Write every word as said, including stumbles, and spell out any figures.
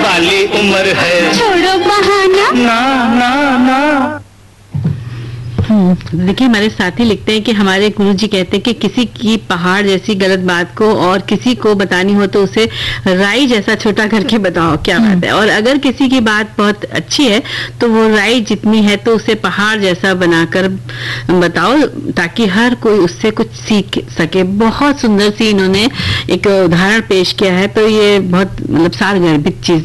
वाली उम्र है, छोड़ो बहाना, ना ना ना। देखिए हमारे साथी लिखते हैं कि हमारे गुरुजी कहते हैं कि किसी की पहाड़ जैसी गलत बात को और किसी को बतानी हो तो उसे राई जैसा छोटा करके बताओ। क्या बात है। और अगर किसी की बात बहुत अच्छी है तो वो राई जितनी है तो उसे पहाड़ जैसा बनाकर बताओ ताकि हर कोई उससे कुछ सीख सके। बहुत सुंदर सी इन्होंने एक उदाहरण पेश किया है, तो ये बहुत मतलब सारगर्भित चीज